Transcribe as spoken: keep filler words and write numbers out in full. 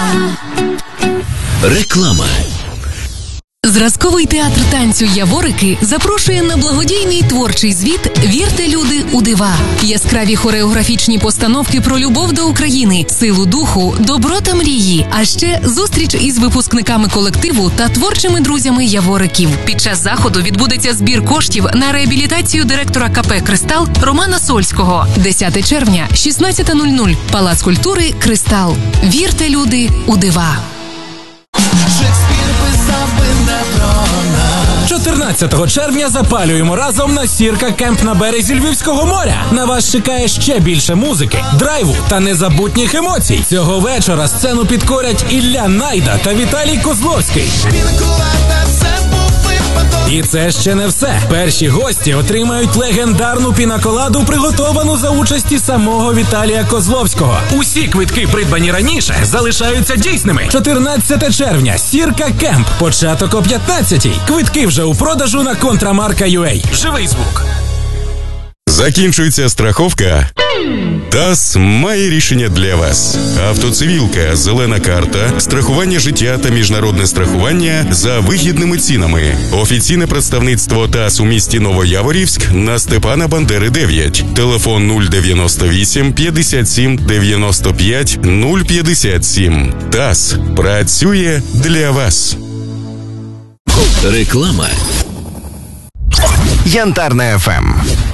Реклама. Зразковий театр танцю «Яворики» запрошує на благодійний творчий звіт «Вірте, люди, у дива». Яскраві хореографічні постановки про любов до України, силу духу, добро та мрії, а ще зустріч із випускниками колективу та творчими друзями «Явориків». Під час заходу відбудеться збір коштів на реабілітацію директора ка пе «Кристал» Романа Сольського. десяте червня, шістнадцята нуль нуль, Палац культури «Кристал». Вірте, люди, у дива. чотирнадцятого червня запалюємо разом на Сірка Кемп на березі Львівського моря. На вас чекає ще більше музики, драйву та незабутніх емоцій. Цього вечора сцену підкорять Ілля Найда та Віталій Козловський. І це ще не все. Перші гості отримають легендарну пінаколаду, приготовану за участі самого Віталія Козловського. Усі квитки, придбані раніше, залишаються дійсними. чотирнадцяте червня. Сірка Кемп. Початок о п'ятнадцятій. Квитки вже у продажу на контрамарка крапка ю а. Живий звук. Закінчується страховка? ТАСС має рішення для вас. Автоцивілка, зелена карта, страхування життя та міжнародне страхування за вигідними цінами. Офіційне представництво ТАСС у місті Новояворівськ на Степана Бандери дев'ять. Телефон нуль дев'яносто вісім п'ятдесят сім дев'яносто п'ять нуль п'ятдесят сім. ТАСС працює для вас. Реклама. Янтарна еф ем.